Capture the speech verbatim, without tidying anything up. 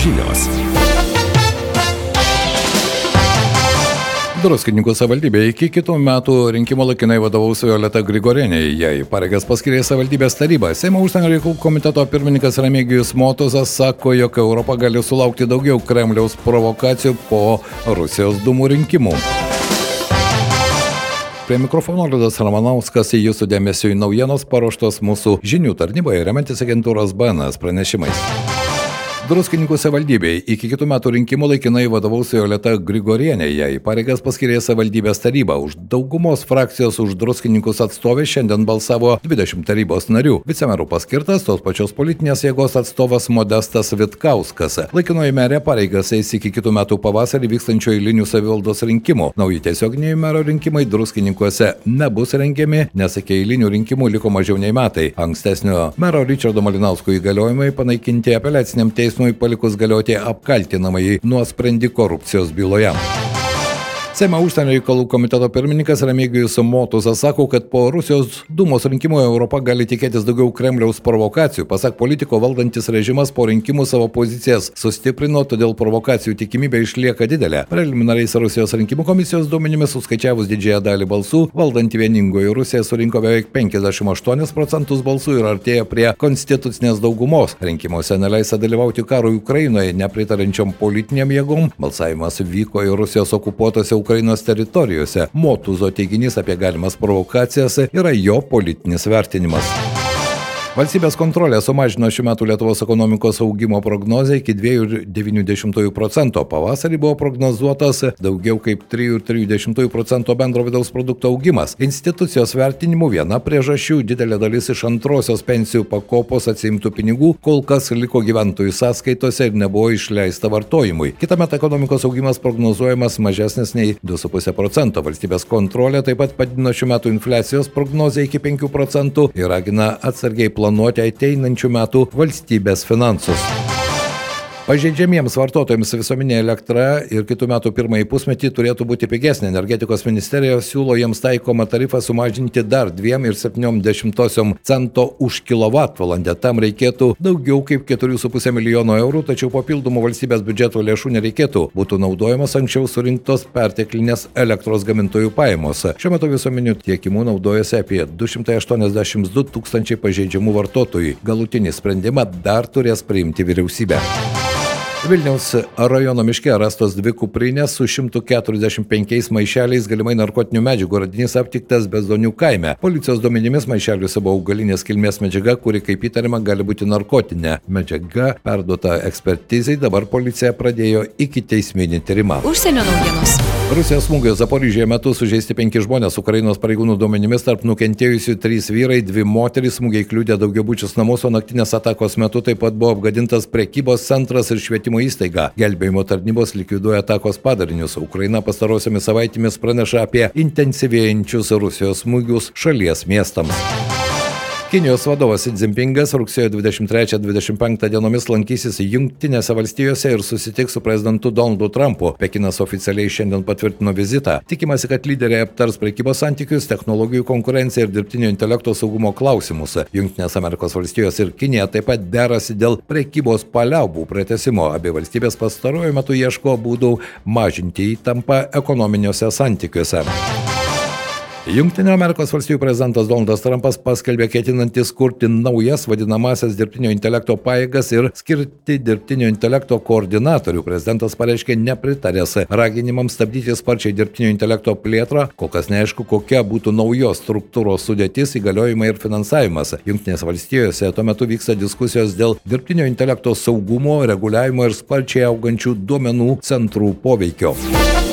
Žinios. Druskininkų savivaldybė iki kitų metų rinkimų laikinai vadovaus Violeta Grigorienė. Jai pareigas paskyrė savivaldybės taryba. Seimo užsienio reikalų komiteto pirmininkas Remigijus Motuzas sako, jog Europa gali sulaukti daugiau Kremliaus provokacijų po Rusijos dūmų rinkimų. Prie mikrofono Liudas Ramanauskas, jūsų dėmesio į naujienos paruoštos mūsų žinių tarnyboje, remiantis agentūros B N S pranešimais. Druskininkų savivaldybei iki kitų metų rinkimų laikinai vadovaus Violeta Grigorienė. Jai pareigas paskyrė savivaldybės taryba. Už daugumos frakcijos už druskininkus atstovė šiandien balsavo dvidešimt tarybos narių. Vicemerų paskirtas tos pačios politinės jėgos atstovas Modestas Vitkauskas. Laikinoji merė pareigas eis iki kitų metų pavasarį vykstančių eilinių savivaldos rinkimų. Nauji tiesioginiai mero rinkimai druskininkuose nebus rengiami, nes iki eilinių rinkimų liko mažiau nei metai. Ankstesnio mero Ričardo Malinausko įgaliojimai panaikinti apeliaciniam teismui palikus galioti apkaltinamąjį nuosprendį korupcijos byloje. Seimo užsienio reikalų komiteto pirmininkas Remigijus Motuzas sako, kad po Rusijos dūmos rinkimų Europa gali tikėtis daugiau Kremliaus provokacijų. Pasak politiko, valdantis režimas po rinkimų savo pozicijas sustiprino, todėl provokacijų tikimybė išlieka didelė. Preliminariais Rusijos rinkimų komisijos duomenimis suskaičiavus didžiąją dalį balsų, valdanti vieningoji Rusija surinko beveik penkiasdešimt aštuonis procentus balsų ir artėja prie konstitucinės daugumos. Rinkimuose neleista dalyvauti karui Ukrainoje nepritarančiom politiniam jėgom. Balsavimas vyko į Rusijos okupuotose Ukrainos teritorijose. Motuzo teiginys apie galimas provokacijas yra jo politinis vertinimas. Valstybės kontrolė sumažino šių metų Lietuvos ekonomikos augimo prognozę iki dviejų ir devynių dešimtųjų procento. Pavasarį buvo prognozuotas daugiau kaip trijų ir trijų dešimtųjų procento bendro vidaus produkto augimas. Institucijos vertinimu viena priežasčių didelė dalis iš antrosios pensijų pakopos atsiimtų pinigų kol kas liko gyventojų sąskaitose ir nebuvo išleista vartojimui. Kitąmet ekonomikos augimas prognozuojamas mažesnis nei du su puse procento. Valstybės kontrolė taip pat padidino šių metų infliacijos prognozę iki penkių procentų ir ragina atsargiai planuoti ateinančių metų valstybės finansus. Pažeidžiamiems vartotojams visuomeninė elektra ir kitų metų pirmąjį pusmetį turėtų būti pigesnė. Energetikos ministerija siūlo jiems taikomą tarifą sumažinti dar dviem ir septyniom dešimtosiom cento už kilovatvalandę. Tam reikėtų daugiau kaip keturių su puse milijono eurų, tačiau papildomų valstybės biudžeto lėšų nereikėtų. Būtų naudojamos anksčiau surinktos perteklinės elektros gamintojų pajamos. Šiuo metu visuomeniniu tiekimu naudojasi apie du šimtai aštuoniasdešimt du tūkstančiai pažeidžiamų vartotojų. Galutinį sprendimą dar turės priimti vyriausybė. Vilniaus rajono miške rastos dvi kuprinės su šimtu keturiasdešimt penkiais maišeliais galimai narkotinių medžiagų. Radinys aptiktas Bezdonių kaime. Policijos duomenimis maišeliuose buvo augalinės kilmės medžiaga, kuri kaip įtariama gali būti narkotinė. Medžiaga perduota ekspertizei, dabar policija pradėjo ikiteisminį tyrimą. Užsienio naujienos. Rusijos smūgio Zaporižėje metu sužeisti penki žmonės. Ukrainos pareigūnų duomenimis tarp nukentėjusių trys vyrai, dvi moterys. Smūgiai kliudė daugiabučius namus, o naktinės atakos metu taip pat buvo apgadintas prekybos centras ir švietimo įstaiga. Gelbėjimo tarnybos likviduoja atakos padarinius. Ukraina pastarosiomis savaitėmis praneša apie intensyvėjančius Rusijos smūgius šalies miestams. Kinijos vadovas Xi Jinpingas rugsėjo dvidešimt trečią dvidešimt penktą dienomis lankysis Jungtinėse valstijose ir susitiks su prezidentu Donaldu Trumpu. Pekinas oficialiai šiandien patvirtino vizitą. Tikimasi, kad lyderiai aptars prekybos santykius, technologijų konkurenciją ir dirbtinio intelekto saugumo klausimus. Jungtinės Amerikos valstijos ir Kinija taip pat derasi dėl prekybos paliaubų pratęsimo. Abi valstybės pastaruoju metu ieško būdų mažinti įtampą ekonominiuose santykiuose. Jungtinių Amerikos valstijų prezidentas Donaldas Trumpas paskelbė ketinantis kurti naujas vadinamasias dirbtinio intelekto pajėgas ir skirti dirbtinio intelekto koordinatorių. Prezidentas pareiškė nepritaręs raginimams stabdyti sparčiai dirbtinio intelekto plėtrą. Kol kas neaišku, kokia būtų naujos struktūros sudėtis, įgaliojimai ir finansavimas. Jungtinės valstijose tuo metu vyksta diskusijos dėl dirbtinio intelekto saugumo, reguliavimo ir sparčiai augančių duomenų centrų poveikio.